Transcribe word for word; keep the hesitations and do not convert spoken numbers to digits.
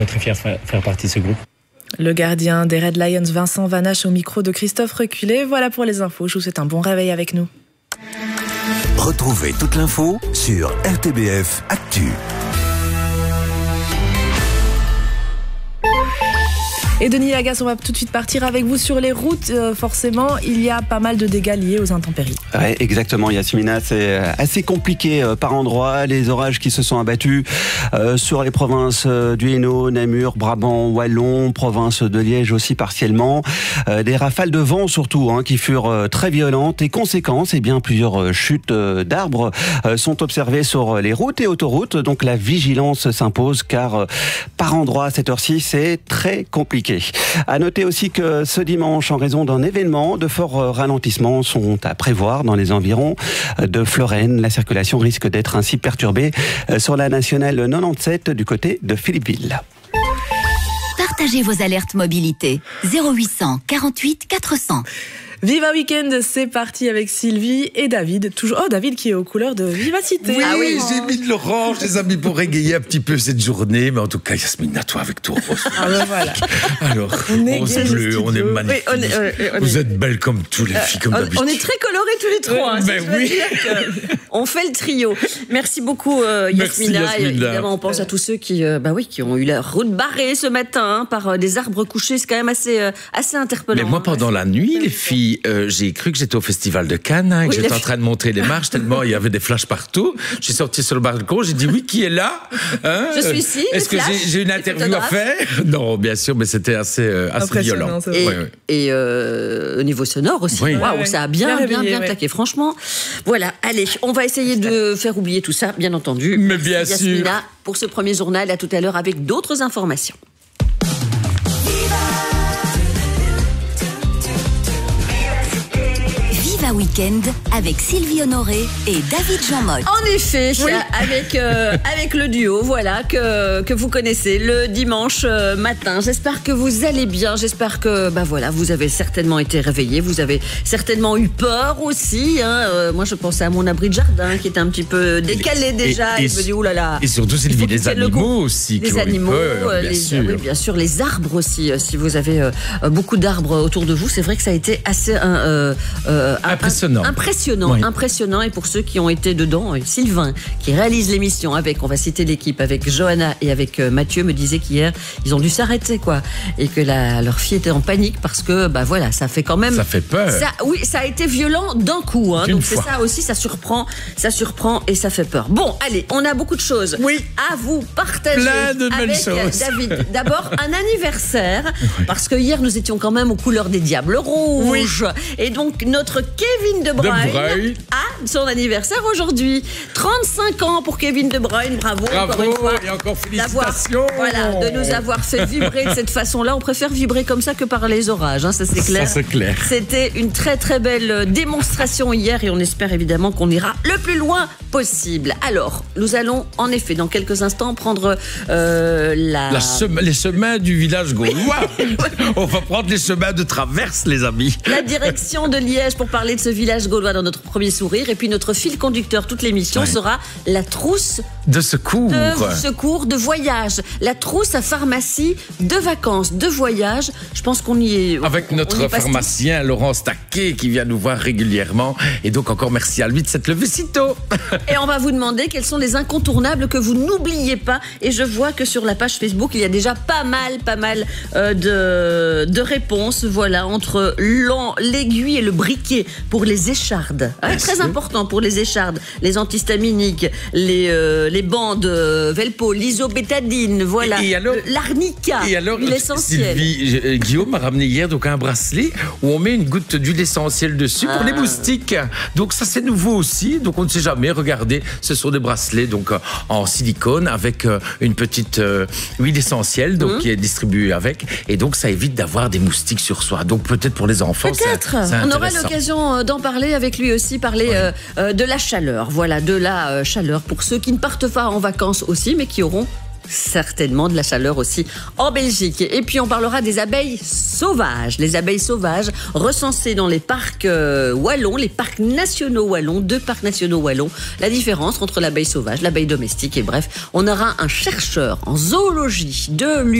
Très fier de faire partie de ce groupe. Le gardien des Red Lions, Vincent Vanache, au micro de Christophe Reculé. Voilà pour les infos. Je vous souhaite un bon réveil avec nous. Retrouvez toute l'info sur R T B F Actu. Et Denis Lagas, on va tout de suite partir avec vous sur les routes. Euh, forcément, il y a pas mal de dégâts liés aux intempéries. Ouais, exactement, Yasmina. C'est assez compliqué euh, par endroits. Les orages qui se sont abattus euh, sur les provinces euh, du Hainaut, Namur, Brabant, Wallon, province de Liège aussi partiellement. Euh, des rafales de vent surtout hein, qui furent euh, très violentes. Et conséquence, eh bien, plusieurs euh, chutes euh, d'arbres euh, sont observées sur les routes et autoroutes. Donc la vigilance s'impose car euh, par endroits à cette heure-ci, c'est très compliqué. À noter aussi que ce dimanche, en raison d'un événement, de forts ralentissements sont à prévoir dans les environs de Fleurenne. La circulation risque d'être ainsi perturbée sur la nationale quatre-vingt-dix-sept du côté de Philippeville. Partagez vos alertes mobilité. zéro huit cent quarante-huit quatre cents. Viva Weekend, c'est parti avec Sylvie et David. Toujours, oh, David qui est aux couleurs de Vivacité. Oui, ah oui, j'ai mis de l'orange, les amis, pour régayer un petit peu cette journée. Mais en tout cas, Yasmina, toi avec toi. Ah ben voilà. Alors, on est rose bleu, on est magnifique. Oui, on est, euh, on Vous est... êtes belles comme tous les filles, comme euh, d'habitude. On est très colorés tous les trois. Oui, hein, ben oui. On fait le trio. Merci beaucoup, euh, Yasmina. Merci, Yasmina. Et évidemment, on pense à tous ceux qui, euh, bah oui, qui ont eu la route barrée ce matin hein, par euh, des arbres couchés. C'est quand même assez, euh, assez interpellant. Mais moi, pendant hein, la nuit, les filles, euh, j'ai cru que j'étais au Festival de Cannes, hein, que oui, j'étais en train de montrer les marches, tellement il y avait des flashs partout. Je suis sorti sur le balcon, j'ai dit oui, qui est là hein Je suis ici. Est-ce que j'ai, j'ai une interview à faire? Non, bien sûr, mais c'était assez, euh, assez violent. Et, ouais, ouais. et euh, au niveau sonore aussi, oui. Waouh, ça a bien, bien, bien, bien ouais. claqué. Franchement, voilà, allez, on va essayer de faire oublier tout ça, bien entendu. Mais bien Merci, sûr. Yasmina, pour ce premier journal, à tout à l'heure avec d'autres informations. Week-end avec Sylvie Honoré et David Jean-Motte. En effet, oui. avec, euh, avec le duo voilà, que, que vous connaissez le dimanche euh, matin. J'espère que vous allez bien. J'espère que bah voilà, vous avez certainement été réveillés. Vous avez certainement eu peur aussi. Hein. Euh, moi, je pensais à mon abri de jardin qui était un petit peu décalé et, déjà. Et, et je me dis, oh là là. Et surtout, Sylvie, les animaux aussi. Les animaux, peur, bien, les, sûr. Oui, bien sûr. Les arbres aussi. Si vous avez euh, beaucoup d'arbres autour de vous, c'est vrai que ça a été assez... Euh, euh, Impressionnant. Impressionnant, oui. impressionnant. Et pour ceux qui ont été dedans, Sylvain, qui réalise l'émission avec, on va citer l'équipe, avec Johanna et avec Mathieu, me disait qu'hier, ils ont dû s'arrêter, quoi. Et que la, leur fille était en panique parce que, bah voilà, ça fait quand même. Ça fait peur. Ça, oui, ça a été violent d'un coup, hein. Donc c'est ça aussi, ça surprend, ça surprend et ça fait peur. Bon, allez, on a beaucoup de choses oui. à vous partager. Plein de belles avec choses. David. D'abord, un anniversaire, oui. parce que hier, nous étions quand même aux couleurs des Diables Rouges. Oui. Et donc, notre Kevin De Bruyne, de Bruyne a son anniversaire aujourd'hui. trente-cinq ans pour Kevin De Bruyne. Bravo, Bravo encore une fois. Et encore félicitations. Voilà, de nous avoir fait vibrer de cette façon-là. On préfère vibrer comme ça que par les orages, hein, ça c'est clair. Ça c'est clair. C'était une très très belle démonstration hier et on espère évidemment qu'on ira le plus loin possible. Alors, nous allons en effet dans quelques instants prendre euh, la... la sem- les chemins du village gaulois. On va prendre les chemins de traverse, les amis. La direction de Liège pour parler de ce village gaulois dans notre premier sourire. Et puis notre fil conducteur toute l'émission ouais. sera la trousse de secours. De secours, de voyage. La trousse à pharmacie de vacances, de voyage. Je pense qu'on y est. Avec on, notre on pharmacien Laurent Staquet qui vient nous voir régulièrement. Et donc encore merci à lui de s'être levé si tôt. Et on va vous demander quels sont les incontournables que vous n'oubliez pas. Et je vois que sur la page Facebook, il y a déjà pas mal, pas mal euh, de, de réponses. Voilà, entre l'aiguille et le briquet pour les échardes. Ah, très important pour les échardes. Les antihistaminiques, les, euh, les bandes euh, Velpo, l'isobétadine, voilà. Et, et alors, l'arnica, et alors, l'huile essentielle. Sylvie, euh, Guillaume m'a ramené hier donc un bracelet où on met une goutte d'huile essentielle dessus ah. pour les moustiques. Donc ça c'est nouveau aussi. Donc on ne sait jamais. Regardez, ce sont des bracelets donc euh, en silicone avec euh, une petite euh, huile essentielle donc mmh. qui est distribuée avec. Et donc ça évite d'avoir des moustiques sur soi. Donc peut-être pour les enfants. Peut-être. C'est, c'est on aura l'occasion d'en parler avec lui aussi, parler ouais. euh, euh, de la chaleur. Voilà, de la euh, chaleur pour ceux qui ne partent pas en vacances aussi, mais qui auront certainement de la chaleur aussi en Belgique. Et puis on parlera des abeilles sauvages. Les abeilles sauvages recensées dans les parcs euh, wallons, les parcs nationaux wallons, deux parcs nationaux wallons. La différence entre l'abeille sauvage, l'abeille domestique et bref, on aura un chercheur en zoologie de l'U